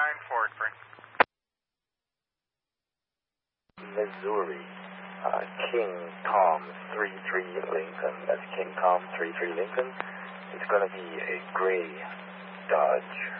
forward, Frank. Missouri, King Tom 33 Lincoln. That's King Tom 33 Lincoln. It's going to be a gray Dodge.